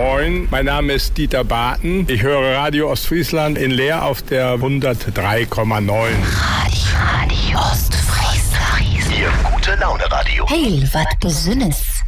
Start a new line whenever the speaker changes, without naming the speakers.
Moin, mein Name ist Dieter Barten. Ich höre Radio Ostfriesland in Leer auf der 103,9.
Radio Ostfriesland.
Ihr gute Laune Radio.
Hey, wat Besünnes.